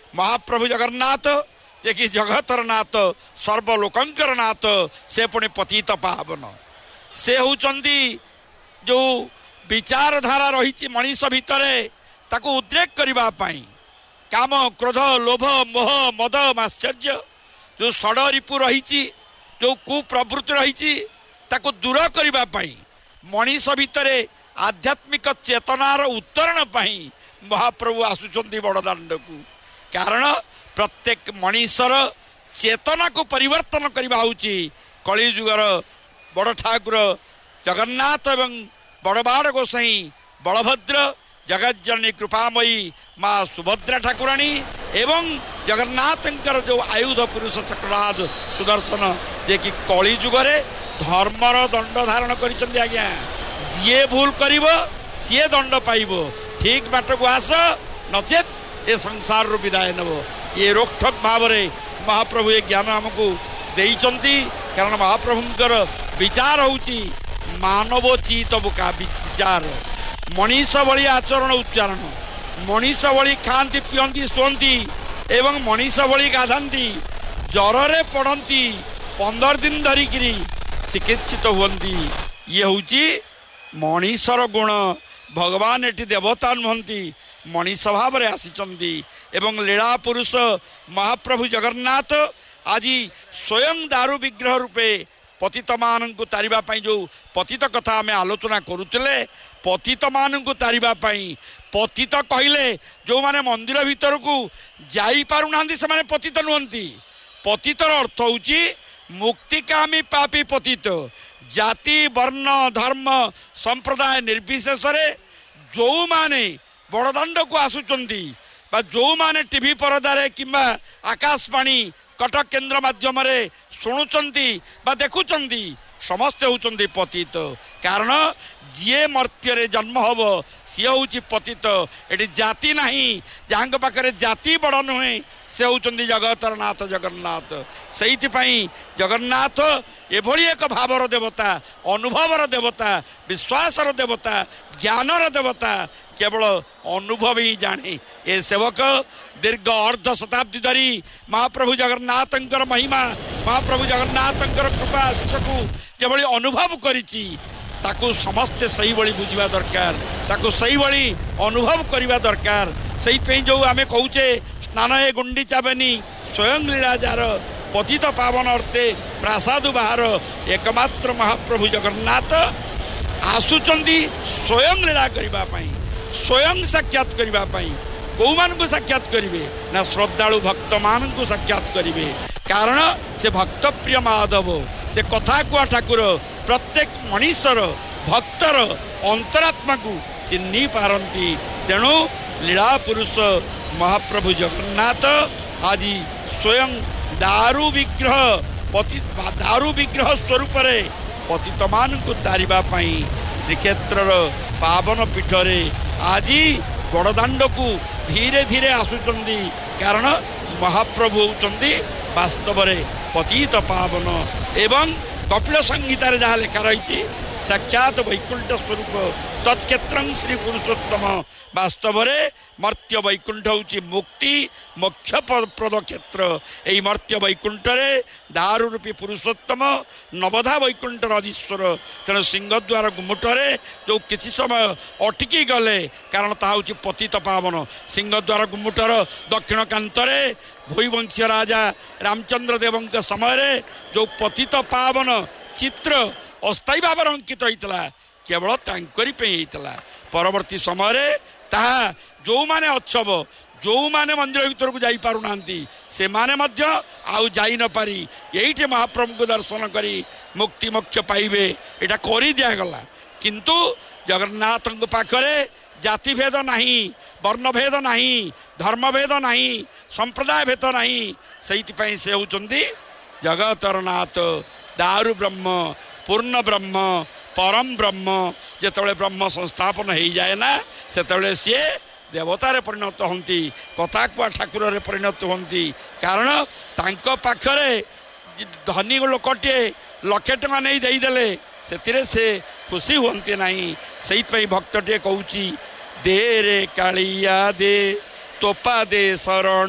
महाप्रभु जगन्नाथ जे कि जगतर नाथ सर्वलोकंकर नाथ से पुणी पतित पावन से होउचंदी जो विचारधारा रही मनीष भितर ताकू उद्रेक करने काम क्रोध लोभ मोह मद माश्चर्य जो षड रिपु रही जो कुप्रवृत्ति रही ताकू दूर करने मनीष भितर आध्यात्मिक चेतनार उत्तरण पाई महाप्रभु आसुचंदी बड़दाण्ड को कारण प्रत्येक मनीषर चेतना को परिवर्तन करवा होची कलिजुगर बड़ ठाकुर जगन्नाथ एवं बड़बाड़ गोसाई बलभद्र जगज्जननी कृपामयी माँ सुभद्रा ठाकुराणी एवं जगन्नाथंकर जो आयुध पुरुष चक्रराज सुदर्शन जे कि कलिजुगरे धर्मर दंड धारण करिसेंती आज्ञा जी भूल करिवो सी दंड पाइबो ठीक बाट को आस नचेत ए संसार रु विदाय नब ये रोकठोक भाव में महाप्रभु ये ज्ञान आमको देइचंती कारण महाप्रभुंकर विचार होउची मानवोचित बुका विचार मनीष भली आचरण उच्चारण मनीष भली खाती पियंती शोंती एवं मनीष भली गाधाती जरे पड़ती 15 दिन धरिकी चिकित्सित हुंती ये हूँ मनीषर गुण भगवान एटी देवता नुहंती मनीष भाव में आसीचंदी एवं लीला पुरुष महाप्रभु जगन्नाथ आज स्वयं दारु विग्रह रूपे पतित मान को तारिबा पई जो पतित कथा आम आलोचना करुले पतित मान को तारिबा पई पतित कहले जो माने मंदिर भीतर को जाई पारु नांदी से माने पतित नुहंती पतितर अर्थ होची मुक्तिकामी पापी पतित जाति वर्ण धर्म संप्रदाय निर्विशेष जो माने बड़दाण्ड को आसुचंदी जो माने टीवी परदारे किंबा आकाशवाणी कटक केन्द्र माध्यम शुणुचंती देखुचंती समस्ते होउचंदी पतित कारण जी मर्त्य जन्म हम सी हूँ पतित एटी जाति नहीं जहाँ पाखे जाति बड़ नुहे से होउचंदी जगतर नाथ जगन्नाथ से जगन्नाथ एभली एक भावर देवता अनुभवर देवता विश्वासर देवता ज्ञानर देवता केवल अनुभव ही जाने ए सेवक दीर्घ अर्ध शताब्दी धरी महाप्रभु जगन्नाथंकर महिमा महाप्रभु जगन्नाथंकर कृपा आशीषकु जेभली अनुभव करिछि ताकू समस्ते सही भली बुझिबा दरकार ताकू सही भली अनुभव करिबा दरकार सही पे जो आमे कहूचे स्नान ए गुंडीचा बेनी स्वयं लीला जार पतित पावन अर्थे प्रासाद बाहर एकमात्र महाप्रभु जगन्नाथ आसुचंदी स्वयं लीला करिबा पई स्वयं साक्षात करिबा पई कौ मान को साक्षात करिवे ना श्रद्धालु भक्त मान को साक्षात करिवे कारण से भक्त प्रिय माधव से कथा कुआ ठाकुर प्रत्येक मनीषर भक्तर अंतरात्मा को चिन्ही पारंती तेणु लीला पुरुष महाप्रभु जगन्नाथ आज स्वयं दारु विग्रह स्वरूप पतित मान को तारिबा पई श्रीक्षेत्र पावन पीठरे आज बड़दाण्ड को धीरे धीरे आसुचंदी कारण महाप्रभु होउचंदी वास्तव में पतित पावन एवं कपिल संहितार जहाँ लेखा रही साक्षात वैकुंठ स्वरूप तत्क्षेत्र श्री पुरुषोत्तम वास्तव में मर्त्य वैकुंठ हूँ मुक्ति मोक्ष प्रद क्षेत्र यही मर्त्य वैकुंठरे दारु रूपी पुरुषोत्तम नवधा वैकुंठर अधीश्वर तेणु सिंहद्वार गुमुठरे जो किसी समय अटकी गले कारण ता हूँ पतित पावन सिंहद्वार गुमुठर दक्षिण कांतरे भूवंशीय राजा रामचंद्र देव समय जो पतित पावन चित्र अस्थायी भाव अंकित होता केवल तांकरी पे होता परवर्ती समय ताहा जो माने अच्छव जो माने मंदिर भीतर को जाई पारु नांती से माने मध्य आउ जाई न पारी यही महाप्रभु को दर्शन करी मुक्ति मोक्ष पाइबे एटा करी दिया गला किंतु जगन्नाथ पाखरे जाति भेद नहीं वर्ण भेद नहीं धर्म भेद नहीं संप्रदाय भेद नहीं से से होउचंदी जगतर नाथ दारु ब्रह्म पूर्ण ब्रह्म परम ब्रह्म जेतबेले ब्रह्म संस्थापन हो जाए ना सेतबेले सी देवतार परिणत होती कथा कुआ ठाकुर परिणत होती कारण तांको पाखरे धनी लोकटे लक्षे टଙ୍କା नहीं देदेले से खुशी हुंती नहीं से भक्तटे कहूँ दे रे कालिया दे तोपा दे शरण